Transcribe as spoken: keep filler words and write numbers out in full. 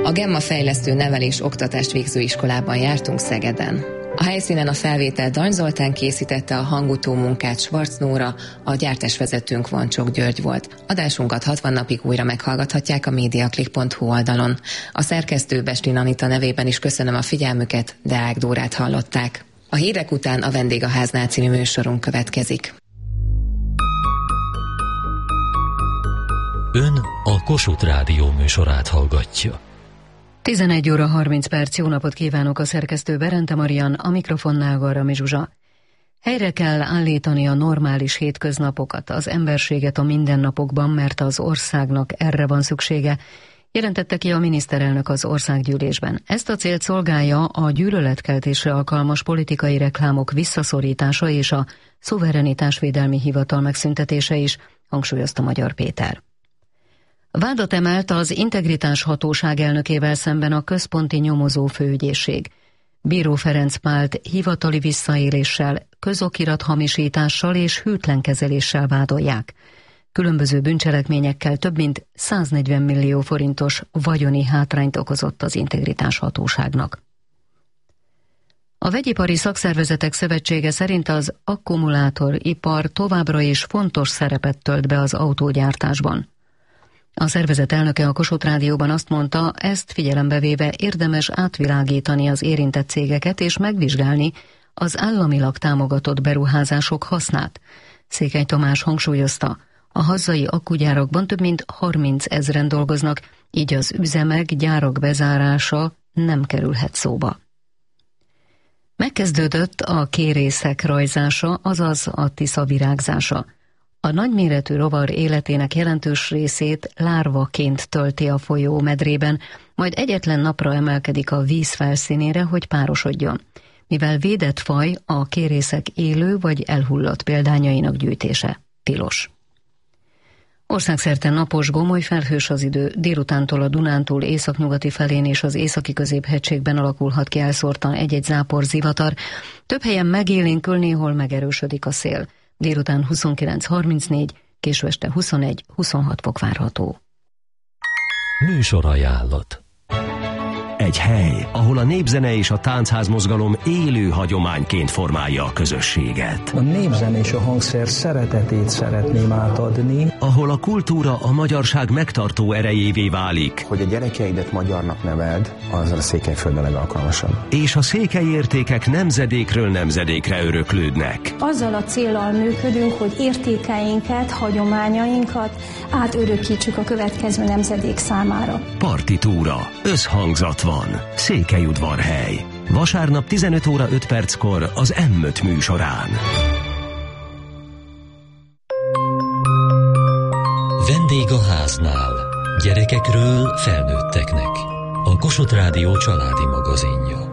A Gemma fejlesztő nevelés oktatást végző iskolában jártunk Szegeden. A helyszínen a felvétel Dany Zoltán készítette, a hangutó munkát Schwarz Nóra, a gyártásvezetőnk Vancsok György volt. Adásunkat hatvan napig újra meghallgathatják a mediaclick pont hu oldalon. A szerkesztő Bestlin Anita nevében is köszönöm a figyelmüket, Deák Dórát hallották. A hírek után a Vendég a háznál című műsorunk következik. Ön a Kossuth Rádió műsorát hallgatja. tizenegy óra harminc perc, jó napot kívánok, a szerkesztő Berente Marian, a mikrofonnál Garami Zsuzsa. Helyre kell állítani a normális hétköznapokat, az emberséget a mindennapokban, mert az országnak erre van szüksége, jelentette ki a miniszterelnök az országgyűlésben. Ezt a célt szolgálja a gyűlöletkeltésre alkalmas politikai reklámok visszaszorítása és a szuverenitásvédelmi hivatal megszüntetése is, hangsúlyozta Magyar Péter. Vádat emelt az Integritás Hatóság elnökével szemben a Központi Nyomozó Főügyészség. Bíró Ferenc Pált hivatali visszaéléssel, közokirathamisítással és hűtlenkezeléssel vádolják. Különböző bűncselekményekkel több mint száznegyven millió forintos vagyoni hátrányt okozott az Integritás Hatóságnak. A Vegyipari Szakszervezetek Szövetsége szerint az akkumulátoripar továbbra is fontos szerepet tölt be az autógyártásban. A szervezet elnöke a Kossuth Rádióban azt mondta, ezt figyelembe véve érdemes átvilágítani az érintett cégeket és megvizsgálni az államilag támogatott beruházások hasznát. Székely Tamás hangsúlyozta, a hazai akkugyárakban több mint harminc ezren dolgoznak, így az üzemek, gyárak bezárása nem kerülhet szóba. Megkezdődött a kérészek rajzása, azaz a Tisza virágzása. A nagyméretű rovar életének jelentős részét lárvaként tölti a folyó medrében, majd egyetlen napra emelkedik a víz felszínére, hogy párosodjon. Mivel védett faj, a kérészek élő vagy elhullott példányainak gyűjtése tilos. Országszerte napos, gomoly, felhős az idő, délutántól a Dunántúl északnyugati felén és az északi középhegységben alakulhat ki elszórtan egy-egy zápor, zivatar. Több helyen megélénkül, néhol megerősödik a szél. Délután huszonkilenc harmincnégy, késő este huszonegy huszonhat fok várható. Műsorajánlat. Egy hely, ahol a népzene és a táncházmozgalom élő hagyományként formálja a közösséget. A népzene és a hangszer szeretetét szeretném átadni. Ahol a kultúra a magyarság megtartó erejévé válik. Hogy a gyerekeidet magyarnak neveld, az a Székelyföld a legalkalmasabb. És a székely értékek nemzedékről nemzedékre öröklődnek. Azzal a céllal működünk, hogy értékeinket, hagyományainkat átörökítsük a következő nemzedék számára. Partitúra, összhangzat van. Székelyudvarhely. Vasárnap tizenöt óra öt perckor az em öt műsorán. Vendég a háznál. Gyerekekről felnőtteknek. A Kossuth Rádió családi magazinja.